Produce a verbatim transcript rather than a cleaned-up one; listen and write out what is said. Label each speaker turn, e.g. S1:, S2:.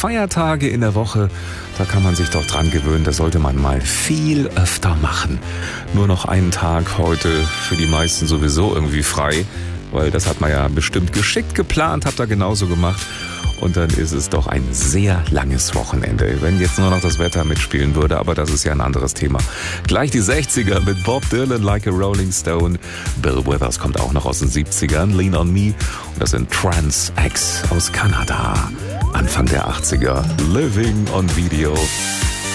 S1: Feiertage in der Woche, da kann man sich doch dran gewöhnen, das sollte man mal viel öfter machen. Nur noch einen Tag heute für die meisten sowieso irgendwie frei, weil das hat man ja bestimmt geschickt geplant, habt ihr genauso gemacht. Und dann ist es doch ein sehr langes Wochenende, wenn jetzt nur noch das Wetter mitspielen würde, aber das ist ja ein anderes Thema. Gleich die sechziger mit Bob Dylan, Like a Rolling Stone. Bill Withers kommt auch noch aus den siebzigern, Lean on Me. Und das sind Trans X aus Kanada. Anfang der achtziger, Living on Video.